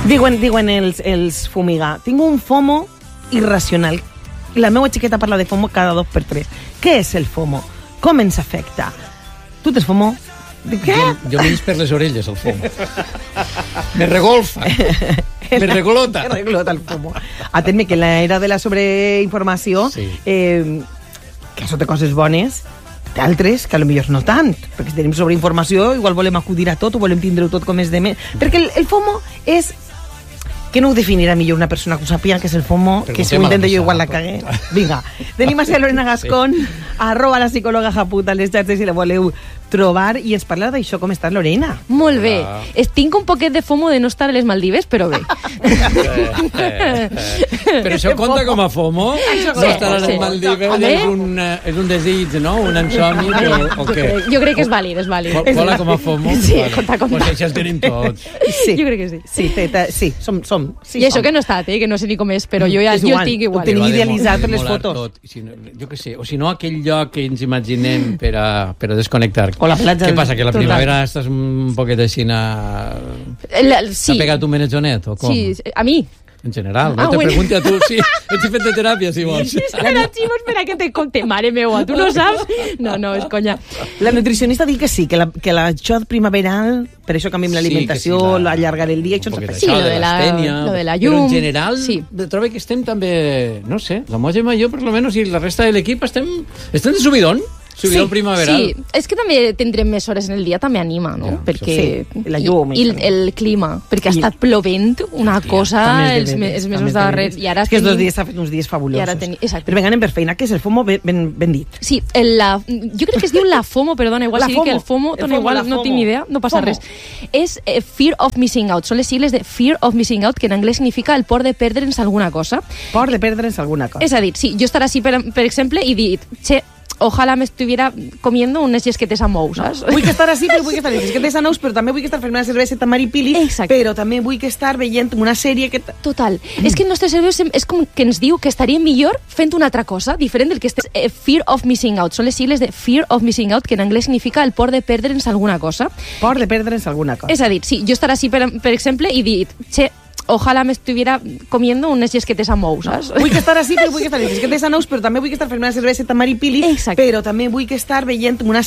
Diuen els Fumigar, tinc un FOMO irracional. La meva xiqueta parla de FOMO cada 2x3. Què és el FOMO? Com ens afecta? Tu tens FOMO? Què? Jo menys per les orelles, el FOMO. Me regolfa. Me reglota. Me reglota el FOMO. Atén-me que en l'era de la sobreinformació, Sí. Que això té coses bones, té altres que potser no tant, perquè si tenim sobreinformació igual volem acudir a tot o volem tindre-ho tot com és de més. Perquè el FOMO és... Que no ho definirà millor una persona que ho sàpiga, que és el FOMO, que si ho intento jo igual la cagué. Vinga, tenim a ser Lorena Gascón, @la psicòloga Japuta, a les xarxes, si la voleu trobar, i ens parla d'això. Com estàs, Lorena? Molt bé. Tinc un poquet de FOMO de no estar a les Maldives, però bé. Però això compta com a FOMO? No estar a les Maldives és un desig, no? Un ensomni, o què? Jo crec que és vàlid, és vàlid. Cola com a FOMO? Sí, compta. Pues això els tenim tots. Sí. Jo crec que sí. Sí, som. Sí, I això que no he estat, que no sé ni com és, però jo el tinc igual. Ho tenim idealitzat per les fotos. Jo què sé, o si no aquell lloc que ens imaginem per a desconnectar. O la platja. Què passa, que la primavera estàs un poquet així Sí. T'ha pegat un menejonet, o com? Sí, a mi. En general, no te pregunti a tu. Sí, ets fet de teràpia, si vols. Espera, Ximo, espera que te conte. Mare meua, tu no saps? No, és conya. La nutricionista diu que sí, que això primaveral, per això canviem l'alimentació, allargar el dia, això ens afecta. Sí, lo de la llum. Però en general, sí. trobo que estem també, no sé, la Mògema i jo, per lo menos, i la resta de l'equip, estem de subidón. Subidón primaveral. Sí, és que també tindrem més hores en el dia, també anima, no? Ja, perquè sí, la llum. I el clima, perquè ha estat plovent una cosa els mesos darrers. I ara és que els dies s'ha fet uns dies fabulosos. Exacte. Però vinga, anem per feina, que és el FOMO ben dit. Sí, jo crec que es diu la FOMO, perdona, igual si dic que el FOMO, no tinc ni idea, no passa res. És Fear of Missing Out, són les sigles de Fear of Missing Out, que en anglès significa el por de perdre'ns alguna cosa. Por de perdre'ns alguna cosa. És a dir, sí, jo estar així, per exemple, i dir, ojalá me estuviera comiendo unes llesquetes amb ous, saps? Vull que estar així, però vull que estar llesquetes amb ous, però també vull que estar fent una cervesa maripili, però també vull que estar veient una sèrie que... Total. És que el nostre cervell és com que ens diu que estaria millor fent una altra cosa, diferent del que estés... Fear of Missing Out. Són les sigles de Fear of Missing Out, que en anglès significa el por de perdre'ns alguna cosa. Por de perdre'ns alguna cosa. És a dir, sí, jo estar així, per exemple, i dir, ojalá me estuviera comiendo unes llesquetes amb ous, saps? Vull que estar així, però vull que estar llesquetes amb ous, però també vull que estar fent una cervesa maripili, però també vull que estar veient una